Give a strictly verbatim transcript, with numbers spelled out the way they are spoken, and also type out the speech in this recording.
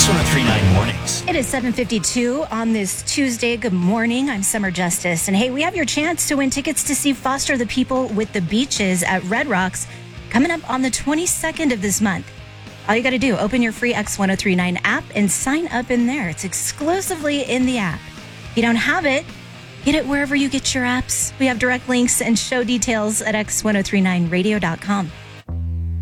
X1039 Mornings. It is seven fifty-two on this Tuesday. Good morning. I'm Summer Justice. And hey, we have your chance to win tickets to see Foster the People with the Beaches at Red Rocks coming up on the twenty-second of this month. All you got to do, open your free X ten thirty-nine app and sign up in there. It's exclusively in the app. If you don't have it, get it wherever you get your apps. We have direct links and show details at X ten thirty-nine radio dot com.